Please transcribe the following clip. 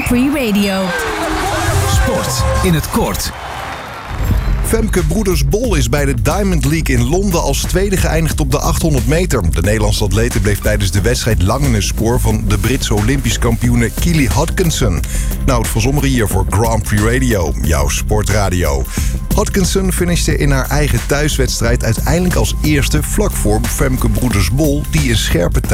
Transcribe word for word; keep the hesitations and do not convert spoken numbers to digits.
Free Radio. Sport in het kort. Femke Broeders-Bol is bij de Diamond League in Londen als tweede geëindigd op de achthonderd meter. De Nederlandse atlete bleef tijdens de wedstrijd lang in het spoor van de Britse Olympisch kampioene Keely Hodkinson. Nou, het verzommeren hier voor Grand Prix Radio, jouw sportradio. Hodkinson finishte in haar eigen thuiswedstrijd uiteindelijk als eerste vlak voor Femke Broeders-Bol, die een scherpe tijd